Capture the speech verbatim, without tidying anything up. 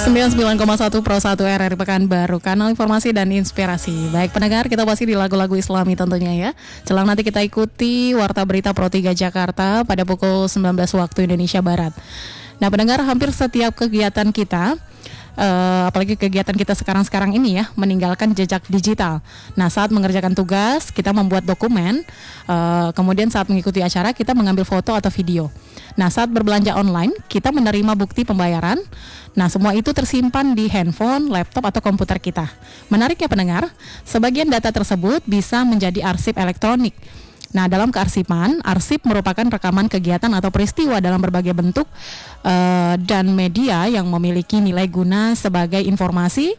sembilan puluh sembilan koma satu Pro satu R R Pekanbaru, kanal informasi dan inspirasi. Baik pendengar, kita masih di lagu-lagu Islami tentunya ya. Jelang nanti kita ikuti Warta Berita Pro tiga Jakarta pada pukul sembilan belas waktu Indonesia Barat. Nah pendengar, hampir setiap kegiatan kita, Uh, apalagi kegiatan kita sekarang-sekarang ini ya, meninggalkan jejak digital. Nah saat mengerjakan tugas kita membuat dokumen, uh, kemudian saat mengikuti acara kita mengambil foto atau video. Nah saat berbelanja online kita menerima bukti pembayaran. Nah semua itu tersimpan di handphone, laptop atau komputer kita. Menarik ya pendengar, sebagian data tersebut bisa menjadi arsip elektronik. Nah, dalam kearsipan, arsip merupakan rekaman kegiatan atau peristiwa dalam berbagai bentuk uh, dan media yang memiliki nilai guna sebagai informasi,